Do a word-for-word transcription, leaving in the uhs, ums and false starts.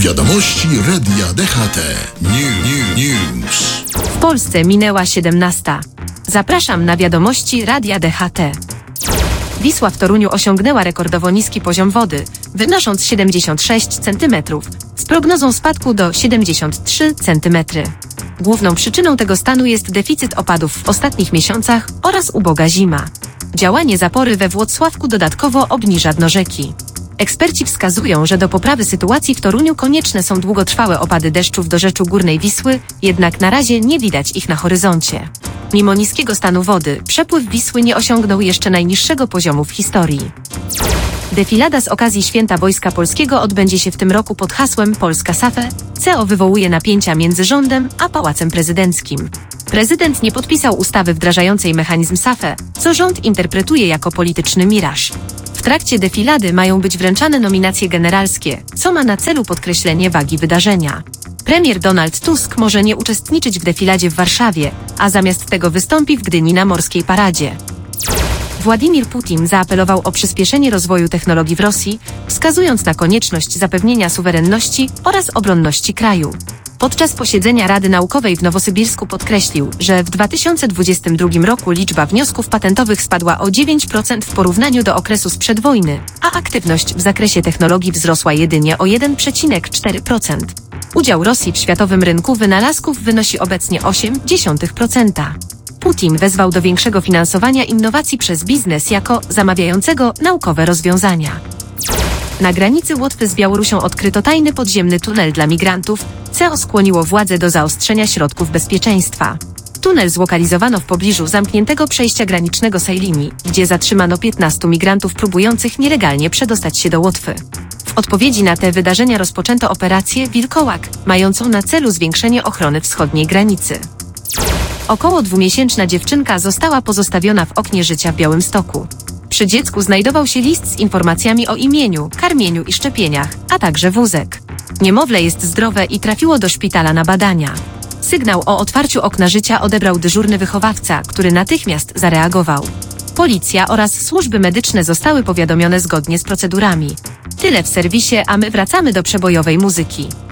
Wiadomości Radia D H T. New, News. W Polsce minęła siedemnasta. Zapraszam na wiadomości Radia D H T. Wisła w Toruniu osiągnęła rekordowo niski poziom wody, wynosząc siedemdziesiąt sześć centymetrów, z prognozą spadku do siedemdziesiąt trzy centymetry. Główną przyczyną tego stanu jest deficyt opadów w ostatnich miesiącach oraz uboga zima. Działanie zapory we Włocławku dodatkowo obniża dno rzeki. Eksperci wskazują, że do poprawy sytuacji w Toruniu konieczne są długotrwałe opady deszczu w dorzeczu Górnej Wisły, jednak na razie nie widać ich na horyzoncie. Mimo niskiego stanu wody, przepływ Wisły nie osiągnął jeszcze najniższego poziomu w historii. Defilada z okazji Święta Wojska Polskiego odbędzie się w tym roku pod hasłem Polska S A F E, co wywołuje napięcia między rządem a Pałacem Prezydenckim. Prezydent nie podpisał ustawy wdrażającej mechanizm S A F E, co rząd interpretuje jako polityczny miraż. W trakcie defilady mają być wręczane nominacje generalskie, co ma na celu podkreślenie wagi wydarzenia. Premier Donald Tusk może nie uczestniczyć w defiladzie w Warszawie, a zamiast tego wystąpi w Gdyni na Morskiej Paradzie. Władimir Putin zaapelował o przyspieszenie rozwoju technologii w Rosji, wskazując na konieczność zapewnienia suwerenności oraz obronności kraju. Podczas posiedzenia Rady Naukowej w Nowosybirsku podkreślił, że w dwa tysiące dwudziestym drugim roku liczba wniosków patentowych spadła o dziewięć procent w porównaniu do okresu sprzed wojny, a aktywność w zakresie technologii wzrosła jedynie o jeden przecinek cztery procent. Udział Rosji w światowym rynku wynalazków wynosi obecnie osiem przecinek pięć procent. Putin wezwał do większego finansowania innowacji przez biznes jako zamawiającego naukowe rozwiązania. Na granicy Łotwy z Białorusią odkryto tajny podziemny tunel dla migrantów, co skłoniło władze do zaostrzenia środków bezpieczeństwa. Tunel zlokalizowano w pobliżu zamkniętego przejścia granicznego Sejlimi, gdzie zatrzymano piętnastu migrantów próbujących nielegalnie przedostać się do Łotwy. W odpowiedzi na te wydarzenia rozpoczęto operację Wilkołak, mającą na celu zwiększenie ochrony wschodniej granicy. Około dwumiesięczna dziewczynka została pozostawiona w oknie życia w Białymstoku. Przy dziecku znajdował się list z informacjami o imieniu, karmieniu i szczepieniach, a także wózek. Niemowlę jest zdrowe i trafiło do szpitala na badania. Sygnał o otwarciu okna życia odebrał dyżurny wychowawca, który natychmiast zareagował. Policja oraz służby medyczne zostały powiadomione zgodnie z procedurami. Tyle w serwisie, a my wracamy do przebojowej muzyki.